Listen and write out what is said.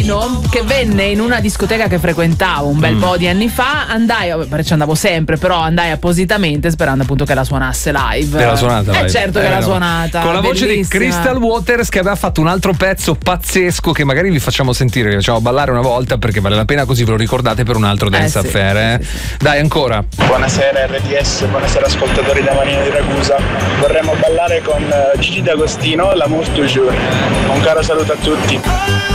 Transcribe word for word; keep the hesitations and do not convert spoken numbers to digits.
Agostino, che venne in una discoteca che frequentavo un bel mm. po' di anni fa. Andai, perché ci andavo sempre, però andai appositamente sperando appunto che la suonasse live. Che l'ha suonata? Eh live. certo eh, che l'ha no. suonata. Con la voce bellissima. di Crystal Waters, che aveva fatto un altro pezzo pazzesco che magari vi facciamo sentire, vi facciamo ballare una volta perché vale la pena, così ve lo ricordate per un altro Dance eh, sì, Affair. Eh? Sì, sì, sì. Dai, ancora. Buonasera R D S, buonasera ascoltatori da Marina di Ragusa. Vorremmo ballare con Gigi D'Agostino, L'amour toujours. Un caro saluto a tutti.